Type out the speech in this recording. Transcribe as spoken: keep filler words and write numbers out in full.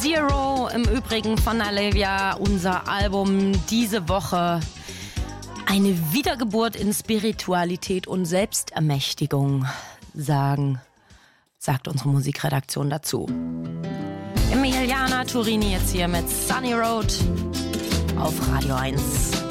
Zero im Übrigen von Olivia, unser Album diese Woche. Eine Wiedergeburt in Spiritualität und Selbstermächtigung, sagen, sagt unsere Musikredaktion dazu. Emiliana Turini jetzt hier mit Sunny Road auf Radio eins.